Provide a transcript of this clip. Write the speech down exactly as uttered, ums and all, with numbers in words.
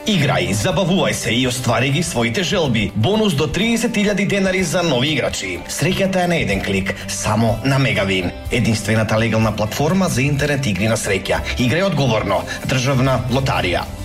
Играј, забавувај се и оствари ги своите желби. Бонус до триесет илјади денари за нови играчи. Среќата е на еден клик, само на Мегавин. Единствената легална платформа за интернет игри на среќа. Играј одговорно. Државна лотарија.